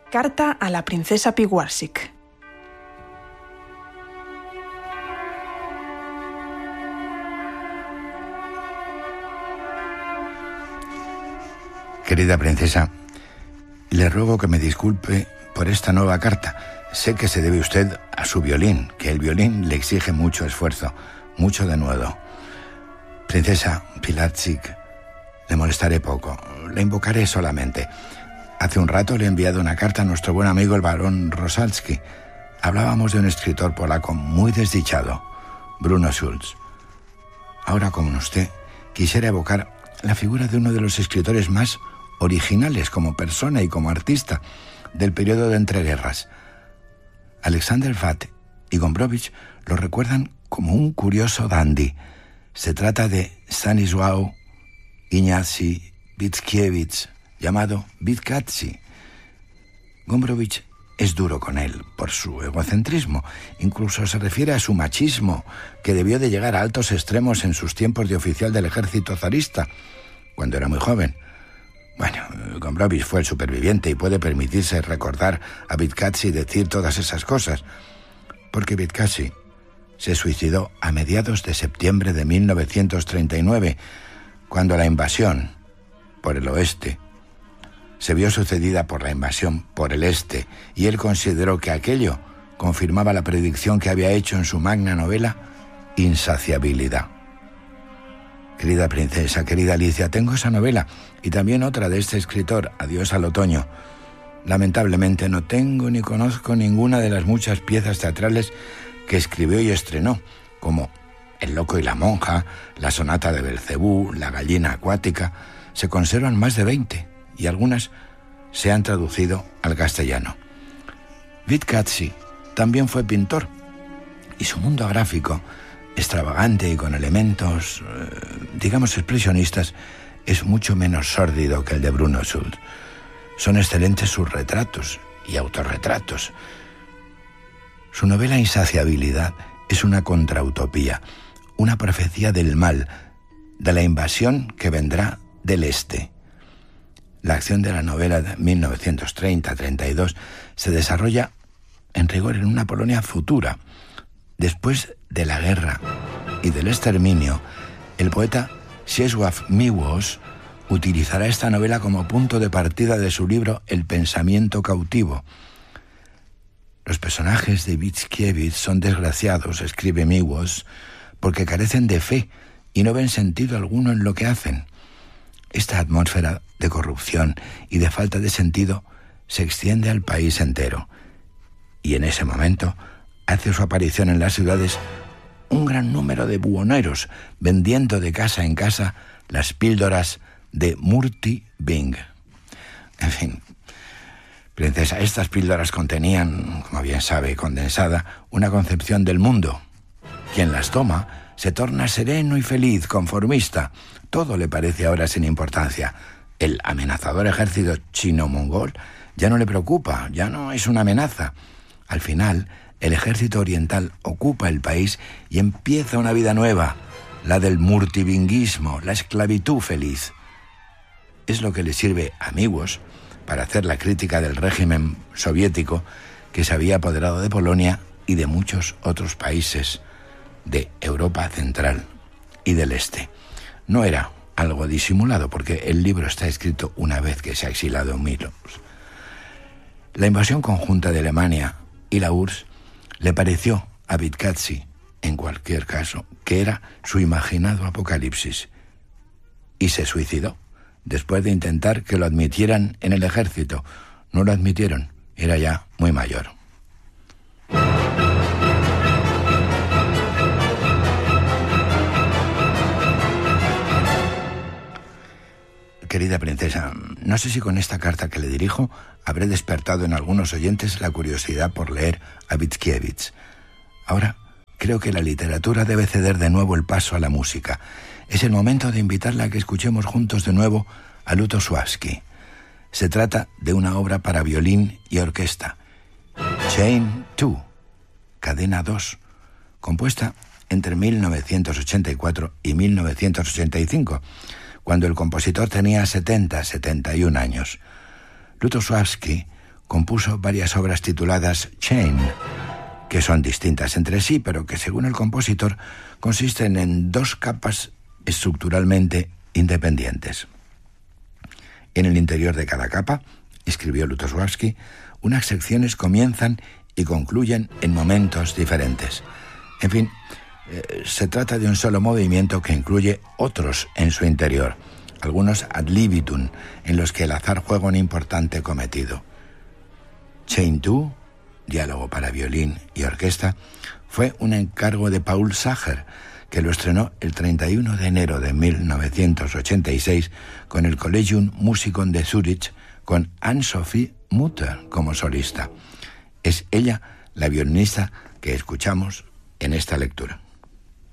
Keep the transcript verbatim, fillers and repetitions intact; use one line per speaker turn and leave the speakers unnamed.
Carta a la princesa Piwarsik.
Querida princesa, le ruego que me disculpe por esta nueva carta. Sé que se debe usted a su violín, que el violín le exige mucho esfuerzo, mucho denuedo. Princesa Piwarsik, le molestaré poco, le invocaré solamente. Hace un rato le he enviado una carta a nuestro buen amigo el barón Rosalski. Hablábamos de un escritor polaco muy desdichado, Bruno Schulz. Ahora, como usted, quisiera evocar la figura de uno de los escritores más originales como persona y como artista del periodo de entreguerras. Alexander Watt y Gombrowicz lo recuerdan como un curioso dandy. Se trata de Stanisław Ignacy Witkiewicz, llamado Witkacy. Gombrowicz es duro con él por su egocentrismo. Incluso se refiere a su machismo, que debió de llegar a altos extremos en sus tiempos de oficial del ejército zarista, cuando era muy joven. Bueno, Gombrowicz fue el superviviente y puede permitirse recordar a Witkacy y decir todas esas cosas, porque Witkacy se suicidó a mediados de septiembre de mil novecientos treinta y nueve, cuando la invasión por el oeste se vio sucedida por la invasión por el este, y él consideró que aquello confirmaba la predicción que había hecho en su magna novela Insaciabilidad. Querida princesa, querida Alicia, tengo esa novela y también otra de este escritor, Adiós al otoño. Lamentablemente no tengo ni conozco ninguna de las muchas piezas teatrales que escribió y estrenó, como El loco y la monja, la sonata de Belcebú, La gallina acuática. Se conservan más de veinte y algunas se han traducido al castellano. Witkacy también fue pintor y su mundo gráfico, extravagante y con elementos, eh, digamos, expresionistas, es mucho menos sórdido que el de Bruno Schulz. Son excelentes sus retratos y autorretratos. Su novela Insaciabilidad es una contrautopía, una profecía del mal, de la invasión que vendrá del este. La acción de la novela de mil novecientos treinta a treinta y dos se desarrolla en rigor en una Polonia futura. Después de la guerra y del exterminio, el poeta Czesław Miłosz utilizará esta novela como punto de partida de su libro El pensamiento cautivo. Los personajes de Witkiewicz son desgraciados, escribe Miłosz, porque carecen de fe y no ven sentido alguno en lo que hacen. Esta atmósfera de corrupción y de falta de sentido se extiende al país entero. Y en ese momento hace su aparición en las ciudades un gran número de buhoneros vendiendo de casa en casa las píldoras de Murty Bing. En fin, princesa, estas píldoras contenían, como bien sabe, condensada, una concepción del mundo. Quien las toma se torna sereno y feliz, conformista. Todo le parece ahora sin importancia. El amenazador ejército chino-mongol ya no le preocupa, ya no es una amenaza. Al final, el ejército oriental ocupa el país y empieza una vida nueva, la del murtibinguismo, la esclavitud feliz. Es lo que le sirve a Miłosz para hacer la crítica del régimen soviético que se había apoderado de Polonia y de muchos otros países de Europa Central y del Este. No era algo disimulado, porque el libro está escrito una vez que se ha exilado en Miłosz. La invasión conjunta de Alemania y la U R S S le pareció a Witkacy, en cualquier caso, que era su imaginado apocalipsis, y se suicidó después de intentar que lo admitieran en el ejército. No lo admitieron, era ya muy mayor. Querida princesa, no sé si con esta carta que le dirijo habré despertado en algunos oyentes la curiosidad por leer a Witkiewicz. Ahora creo que la literatura debe ceder de nuevo el paso a la música. Es el momento de invitarla a que escuchemos juntos de nuevo a Lutosławski. Se trata de una obra para violín y orquesta, Chain dos, Cadena dos, compuesta entre mil novecientos ochenta y cuatro y mil novecientos ochenta y cinco, cuando el compositor tenía setenta, setenta y un años. Lutosławski compuso varias obras tituladas Chain, que son distintas entre sí, pero que según el compositor consisten en dos capas estructuralmente independientes. En el interior de cada capa, escribió Lutosławski, unas secciones comienzan y concluyen en momentos diferentes. En fin, eh, se trata de un solo movimiento que incluye otros en su interior, algunos ad libitum, en los que el azar juega un importante cometido. Chain dos, diálogo para violín y orquesta, fue un encargo de Paul Sacher, que lo estrenó el treinta y uno de enero de mil novecientos ochenta y seis con el Collegium Musicum de Zúrich, con Anne-Sophie Mutter como solista. Es ella la violinista que escuchamos en esta lectura.